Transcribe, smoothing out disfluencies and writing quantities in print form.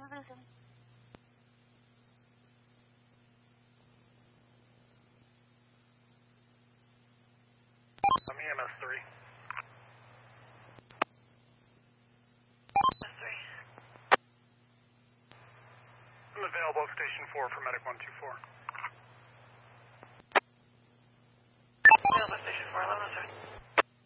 I'm EMS 3. I'm available at Station 4 for Medic 124.